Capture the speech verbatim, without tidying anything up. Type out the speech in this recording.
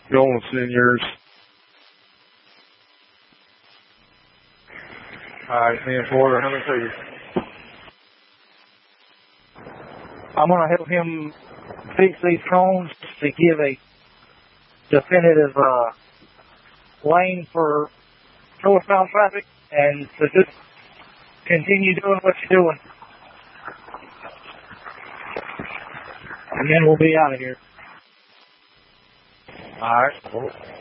Going seniors. Alright, me and Porter, how many to you? I'm going to help him fix these cones to give a definitive uh, lane for northbound traffic, and to just continue doing what you're doing. And then we'll be out of here. Alright. Cool.